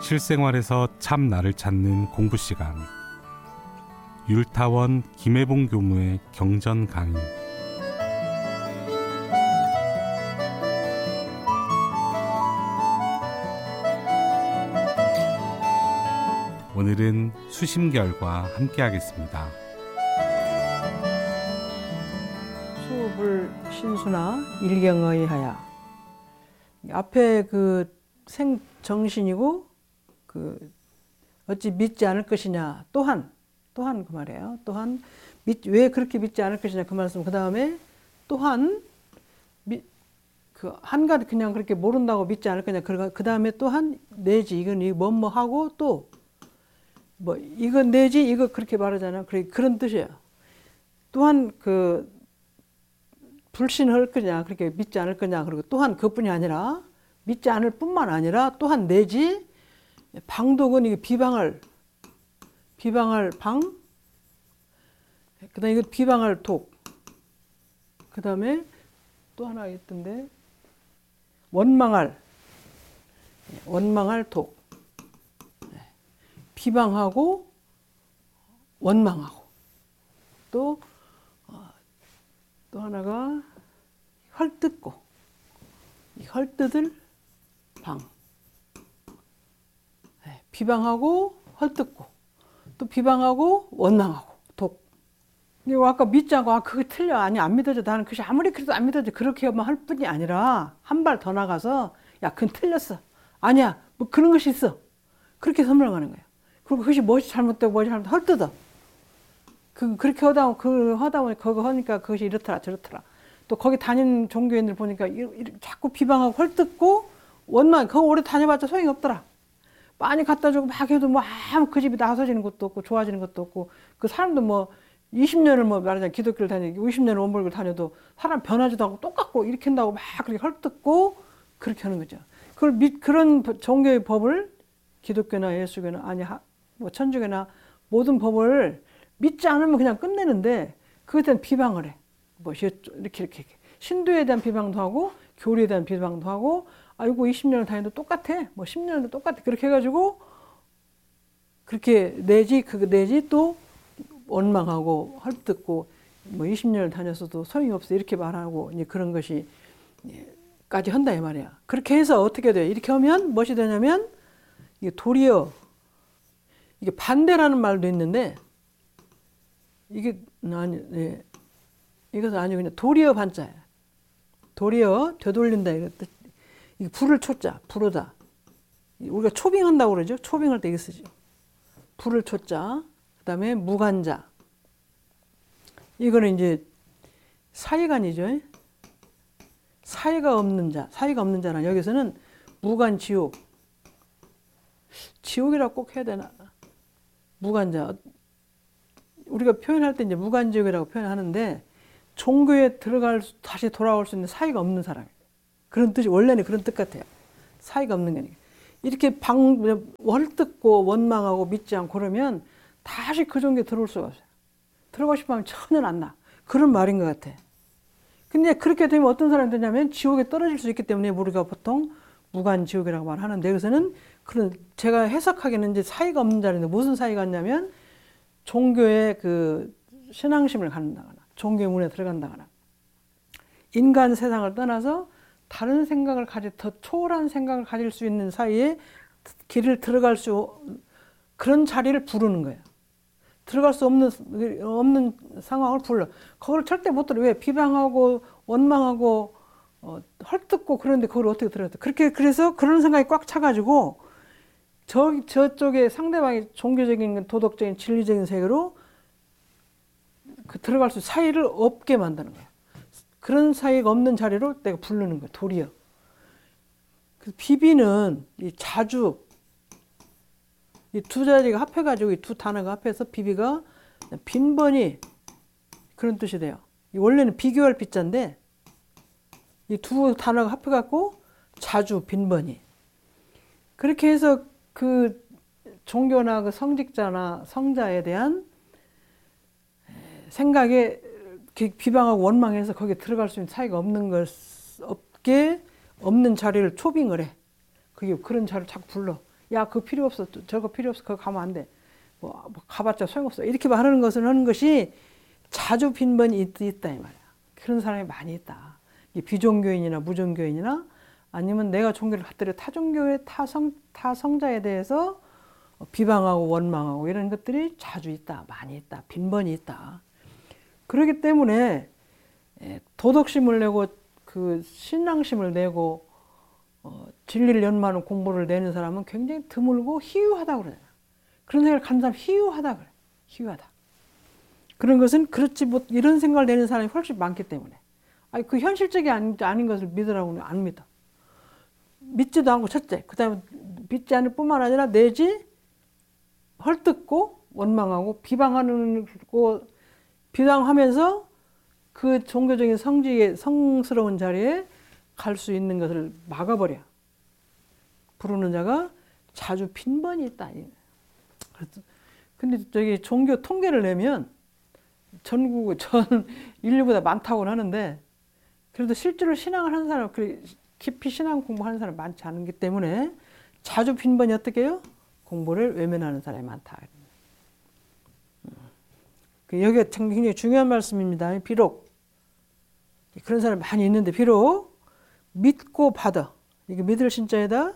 실생활에서 참 나를 찾는 공부 시간. 율타원 김혜봉 교무의 경전 강의. 오늘은 수심결과 함께하겠습니다. 수불 신수나 일경의하야. 앞에 그 생정신이고 그 어찌 믿지 않을 것이냐. 또한 그 말이에요. 또한 왜 그렇게 믿지 않을 것이냐 그 말씀. 그 다음에 또한 그 한가지 그냥 그렇게 모른다고 믿지 않을 거냐. 그 다음에 또한 내지 이건 이 뭐뭐 하고 또 뭐 이건 내지 이거 그렇게 말하잖아요. 그런 뜻이에요. 또한 그 불신할 거냐 그렇게 믿지 않을 거냐. 그리고 또한 그뿐이 아니라 믿지 않을 뿐만 아니라 또한 내지 방독은 이게 비방할 방, 그 다음에 이거 비방할 독, 그 다음에 또 하나 있던데 원망할 독, 비방하고 원망하고 또 하나가 헐뜯고 헐뜯을 방, 비방하고 헐뜯고 또 비방하고 원망하고 독. 이거 아까 믿지 않고 그게 틀려. 아니 안 믿어져. 나는 그것이 아무리 그래도 안 믿어져. 그렇게만 할 뿐이 아니라 한 발 더 나가서 야 그건 틀렸어. 아니야 뭐 그런 것이 있어. 그렇게 설명하는 거예요. 그리고 그것이 무엇이 잘못되고 무엇이 잘못되고 헐뜯어. 그렇게 하다 보니 그거 하니까 그것이 이렇더라 저렇더라. 또 거기 다니는 종교인들 보니까 자꾸 비방하고 헐뜯고 원망. 그거 오래 다녀봤자 소용이 없더라. 많이 갖다 주고 막 해도 뭐 아무 그 집이 나서지는 것도 없고 좋아지는 것도 없고 그 사람도 뭐 20년을 뭐 말하자면 기독교를 다니고 50년을 원불교를 다녀도 사람 변하지도 않고 똑같고 이렇게 한다고 막 그렇게 헐뜯고 그렇게 하는 거죠. 그런 종교의 법을 기독교나 예수교나 뭐 천주교나 모든 법을 믿지 않으면 그냥 끝내는데 그것에 대한 비방을 해. 뭐 이렇게 신도에 대한 비방도 하고 교리에 대한 비방도 하고 아이고 20년을 다녀도 똑같아. 뭐 10년도 똑같아. 그렇게 해가지고 그렇게 내지 또 원망하고 헐뜯고 뭐 20년을 다녔어도 소용이 없어. 이렇게 말하고 이제 그런 것이 까지 한다 이 말이야. 그렇게 해서 어떻게 돼요? 이렇게 하면 무엇이 되냐면 이게 도리어 이게 반대라는 말도 있는데 이게 이것은 아니고 그냥 도리어 반자야. 도리어 되돌린다 이거 뜻. 이게 불을 초자, 불어다. 우리가 초빙한다고 그러죠. 초빙할 때 이거 쓰죠. 불을 초자. 그다음에 무간자. 이거는 이제 사이간이죠. 사이가 없는 자는 여기서는 무간지옥. 지옥이라고 꼭 해야 되나? 무간자. 우리가 표현할 때 이제 무간지옥이라고 표현하는데 종교에 다시 돌아올 수 있는 사이가 없는 사람. 그런 뜻이 원래는 그런 뜻 같아요. 사이가 없는 거니까. 이렇게 헐뜯고 원망하고 믿지 않고 그러면 다시 그 종교에 들어올 수가 없어요. 들어가고 싶어 하면 전혀 안 나. 그런 말인 것 같아. 근데 그렇게 되면 어떤 사람이 되냐면 지옥에 떨어질 수 있기 때문에 우리가 보통 무간지옥이라고 말하는데 여기서는 제가 해석하기에는 이제 사이가 없는 자리인데 무슨 사이가 있냐면 종교의 그 신앙심을 갖는다거나 종교의 문에 들어간다거나 인간 세상을 떠나서 다른 생각을 더 초월한 생각을 가질 수 있는 사이에 길을 들어갈 그런 자리를 부르는 거예요. 들어갈 수 없는 상황을 불러. 그걸 절대 못 들어. 왜? 비방하고 원망하고 헐뜯고 그런데 그걸 어떻게 들어갔다. 그래서 그런 생각이 꽉 차가지고 저쪽에 상대방이 종교적인 도덕적인 진리적인 세계로 들어갈 수 사이를 없게 만드는 거예요. 그런 사이가 없는 자리로 내가 부르는 거예요. 도리어. 비비는 이 자주 이 두 자리가 합해가지고 이 두 단어가 합해서 비비가 빈번히 그런 뜻이 돼요. 원래는 비교할 비자인데 이 두 단어가 합해갖고 자주 빈번히 그렇게 해서 그 종교나 그 성직자나 성자에 대한 생각에 비방하고 원망해서 거기에 들어갈 수 있는 사이가 없는 자리를 초빙을 해. 그게 그런 자리를 자꾸 불러. 야, 그거 필요 없어. 저거 필요 없어. 그거 가면 안 돼. 뭐 가봤자 소용없어. 이렇게 말하는 것을 하는 것이 자주 빈번히 있다 이 말이야. 그런 사람이 많이 있다. 비종교인이나 무종교인이나 아니면 내가 종교를 갖더라도 타종교의 타성자에 대해서 비방하고 원망하고 이런 것들이 자주 있다. 많이 있다. 빈번히 있다. 그렇기 때문에 도덕심을 내고 그 신앙심을 내고 진리를 연마하는 공부를 내는 사람은 굉장히 드물고 희유하다고 그러잖아. 그런 생각을 갖는 사람 희유하다 그래. 희유하다. 그런 것은 그렇지 못 이런 생각을 내는 사람이 훨씬 많기 때문에. 아니 그 현실적이 아닌 것을 믿으라고는 안 믿어. 믿지도 않고 첫째. 그다음에 믿지 않을 뿐만 아니라 내지 헐뜯고 원망하고 비방하면서 그 종교적인 성스러운 자리에 갈 수 있는 것을 막아버려. 부르는 자가 자주 빈번히 있다. 근데 저기 종교 통계를 내면 전 인류보다 많다고는 하는데 그래도 실제로 신앙을 하는 사람, 깊이 신앙 공부하는 사람 많지 않기 때문에 자주 빈번히 어떻게 해요? 공부를 외면하는 사람이 많다. 여기가 굉장히 중요한 말씀입니다. 비록 그런 사람이 많이 있는데 비록 믿고 받아. 이게 믿을 신자에다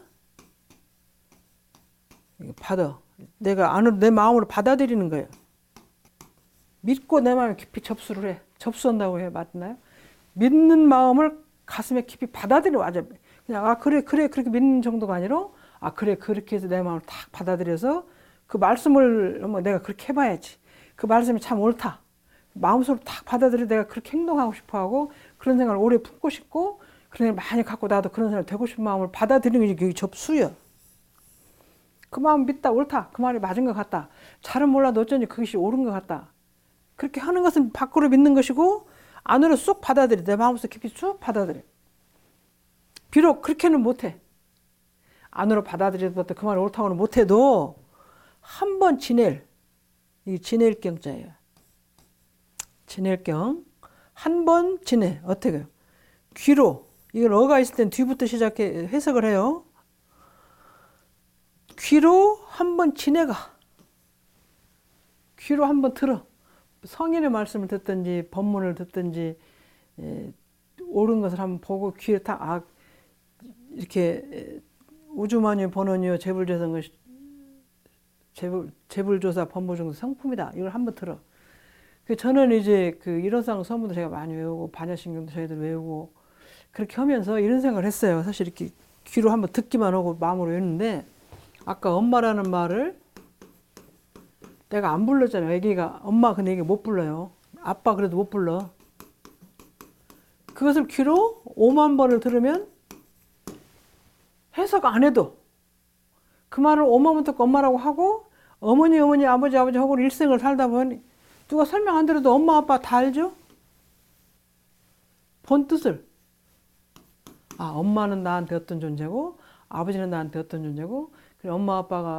받아. 내가 안으로 내 마음으로 받아들이는 거예요. 믿고 내 마음에 깊이 접수를 해. 접수한다고 해. 맞나요? 믿는 마음을 가슴에 깊이 받아들여. 맞아. 그냥 그래 그렇게 믿는 정도가 아니라 그래 그렇게 해서 내 마음을 탁 받아들여서 그 말씀을 내가 그렇게 해봐야지. 그 말씀이 참 옳다. 마음속으로 탁 받아들여 내가 그렇게 행동하고 싶어하고 그런 생각을 오래 품고 싶고 그런 생각을 많이 갖고 나도 그런 사람 되고 싶은 마음을 받아들이는 게 접수야. 그 마음 믿다 옳다. 그 말이 맞은 것 같다. 잘은 몰라도 어쩐지 그것이 옳은 것 같다. 그렇게 하는 것은 밖으로 믿는 것이고 안으로 쑥 받아들여. 내 마음속에 깊이 쭉 받아들여. 비록 그렇게는 못해. 안으로 받아들여도 그 말이 옳다고는 못해도 한 번 지낼. 이게 지낼 경자예요. 지낼 경. 한 번 지내. 어떻게 해요? 귀로. 이걸 어가 있을 땐 뒤부터 시작해 해석을 해요. 귀로 한 번 지내가. 귀로 한 번 들어. 성인의 말씀을 듣든지 법문을 듣든지 옳은 것을 한번 보고 귀에 딱 이렇게 우주만유 번원유 재불조사 법무중도 성품이다. 이걸 한번 들어. 저는 이제 그 일어상 서문도 제가 많이 외우고 반야신경도 저희들 외우고 그렇게 하면서 이런 생각을 했어요. 사실 이렇게 귀로 한번 듣기만 하고 마음으로 외우는데 아까 엄마라는 말을 내가 안 불렀잖아요. 애기가 엄마 근데 애기 못 불러요. 아빠 그래도 못 불러. 그것을 귀로 5만 번을 들으면 해석 안 해도 그 말을 5만 번 듣고 엄마라고 하고 어머니 아버지 하고 일생을 살다 보니 누가 설명 안 들어도 엄마 아빠 다 알죠? 본 뜻을. 엄마는 나한테 어떤 존재고 아버지는 나한테 어떤 존재고 그래 엄마 아빠가